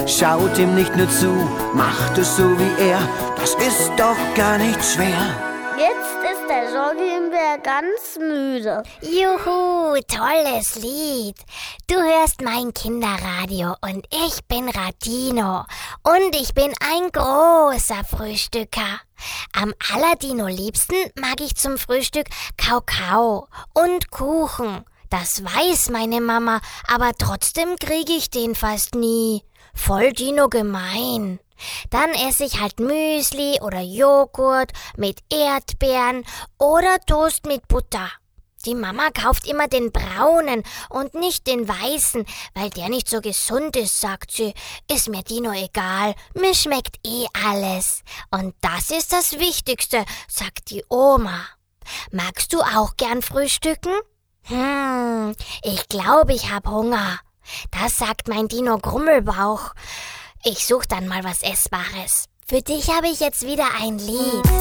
Schaut ihm nicht nur zu, macht es so wie er, das ist doch gar nicht schwer. Jetzt ist der Sorgenbär ganz müde. Juhu, tolles Lied. Du hörst mein Kinderradio und ich bin Radino. Und ich bin ein großer Frühstücker. Am allerdino-liebsten mag ich zum Frühstück Kakao und Kuchen. Das weiß meine Mama, aber trotzdem kriege ich den fast nie. Voll Dino gemein. Dann esse ich halt Müsli oder Joghurt mit Erdbeeren oder Toast mit Butter. Die Mama kauft immer den braunen und nicht den weißen, weil der nicht so gesund ist, sagt sie. Ist mir Dino egal, mir schmeckt eh alles. Und das ist das Wichtigste, sagt die Oma. Magst du auch gern frühstücken? Ich glaube, ich hab Hunger. Das sagt mein Dino Grummelbauch. Ich such dann mal was Essbares. Für dich habe ich jetzt wieder ein Lied.